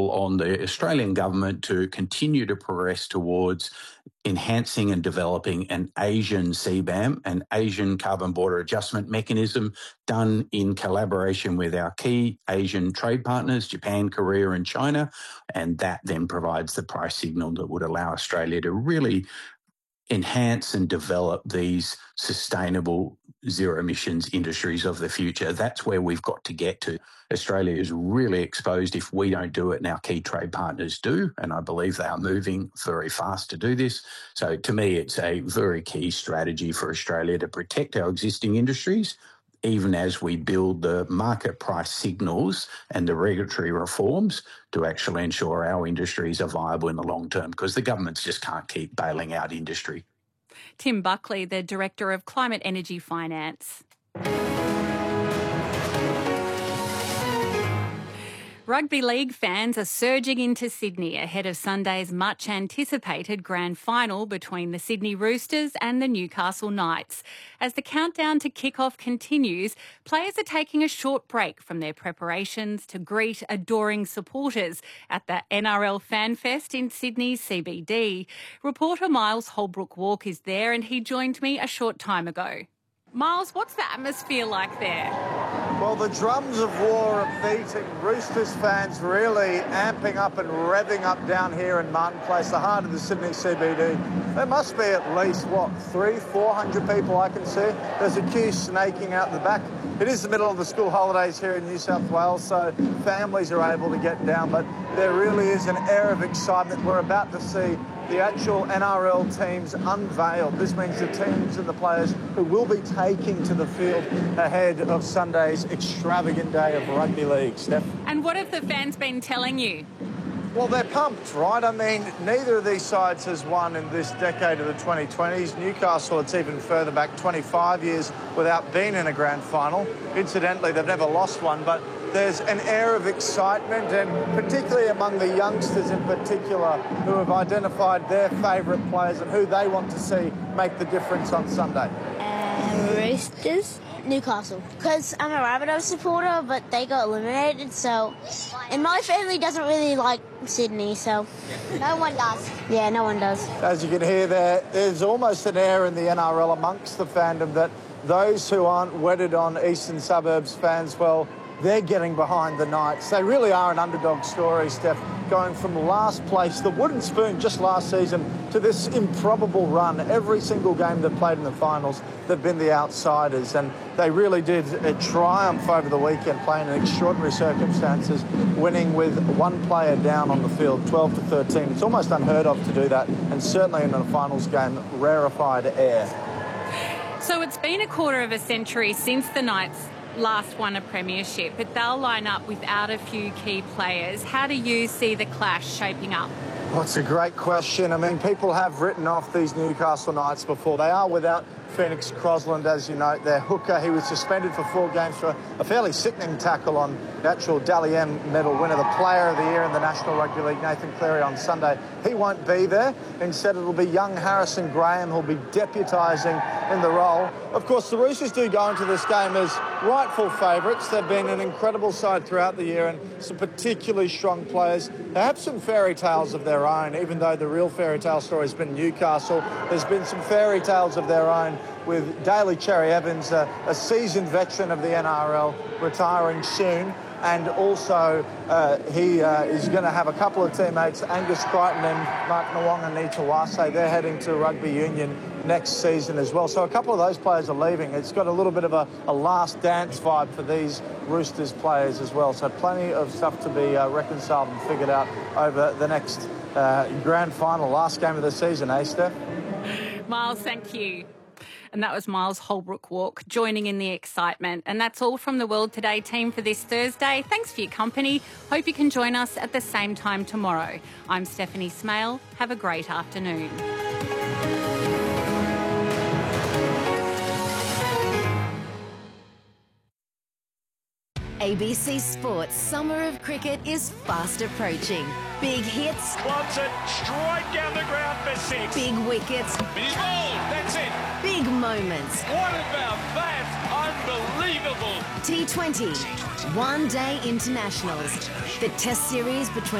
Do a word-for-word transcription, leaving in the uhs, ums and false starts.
call on the Australian government to continue to progress towards enhancing and developing an Asian C BAM, an Asian Carbon Border Adjustment Mechanism, done in collaboration with our key Asian trade partners, Japan, Korea and China. And that then provides the price signal that would allow Australia to really enhance and develop these sustainable zero emissions industries of the future. That's where we've got to get to. Australia is really exposed if we don't do it, and our key trade partners do, and I believe they are moving very fast to do this. So to me, it's a very key strategy for Australia to protect our existing industries, even as we build the market price signals and the regulatory reforms to actually ensure our industries are viable in the long term, because the governments just can't keep bailing out industry. Tim Buckley, the Director of Climate Energy Finance. Rugby league fans are surging into Sydney ahead of Sunday's much-anticipated grand final between the Sydney Roosters and the Newcastle Knights. As the countdown to kick-off continues, players are taking a short break from their preparations to greet adoring supporters at the N R L Fan Fest in Sydney's C B D. Reporter Miles Holbrook-Walk is there, and he joined me a short time ago. Miles, what's the atmosphere like there? Well, the drums of war are beating. Roosters fans really amping up and revving up down here in Martin Place, the heart of the Sydney C B D. There must be at least, what, three, four hundred people I can see. There's a queue snaking out the back. It is the middle of the school holidays here in New South Wales, so families are able to get down, but there really is an air of excitement. We're about to see the actual N R L teams unveiled. This means the teams and the players who will be taking to the field ahead of Sunday's extravagant day of rugby league. Steph? And what have the fans been telling you? Well, they're pumped, right? I mean, neither of these sides has won in this decade of the twenty twenties. Newcastle, it's even further back, twenty-five years without being in a grand final. Incidentally, they've never lost one, but there's an air of excitement, and particularly among the youngsters in particular, who have identified their favourite players and who they want to see make the difference on Sunday. Uh, Roosters. Newcastle, because I'm a Rabbitohs supporter, but they got eliminated, so... And my family doesn't really like Sydney, so... No one does. Yeah, no one does. As you can hear there, there's almost an air in the N R L amongst the fandom that those who aren't wedded on eastern suburbs fans, well, they're getting behind the Knights. They really are an underdog story, Steph, going from last place, the wooden spoon just last season, to this improbable run. Every single game they've played in the finals, they've been the outsiders, and they really did a triumph over the weekend, playing in extraordinary circumstances, winning with one player down on the field, twelve to thirteen. It's almost unheard of to do that, and certainly in a finals game, rarefied air. So it's been a quarter of a century since the Knights last won a premiership, but they'll line up without a few key players. How do you see the clash shaping up? Well, it's a great question. I mean, people have written off these Newcastle Knights before. They are without Phoenix Crosland, as you note, their hooker. He was suspended for four games for a fairly sickening tackle on the actual Dally M medal winner, the Player of the Year in the National Rugby League, Nathan Cleary, on Sunday. He won't be there. Instead, it'll be young Harrison Graham who'll be deputising in the role. Of course, the Roosters do go into this game as rightful favourites. They've been an incredible side throughout the year, and some particularly strong players. They have some fairy tales of their own, even though the real fairy tale story has been Newcastle. There's been some fairy tales of their own with Daly Cherry Evans, a, a seasoned veteran of the N R L, retiring soon. And also, uh, he uh, is going to have a couple of teammates, Angus Crichton and Mark Nwanga-Nitawase. They're heading to rugby union next season as well. So a couple of those players are leaving. It's got a little bit of a, a last dance vibe for these Roosters players as well. So plenty of stuff to be uh, reconciled and figured out over the next uh, grand final, last game of the season, eh, Steph? Miles, thank you. And that was Miles Holbrook-Walk joining in the excitement. And that's all from the World Today team for this Thursday. Thanks for your company. Hope you can join us at the same time tomorrow. I'm Stephanie Smale. Have a great afternoon. A B C Sports Summer of Cricket is fast approaching. Big hits. Wants it straight down the ground for six. Big wickets. He's bowled. That's it. Big moments. What about that? Unbelievable. T twenty. One Day Internationals. The Test series between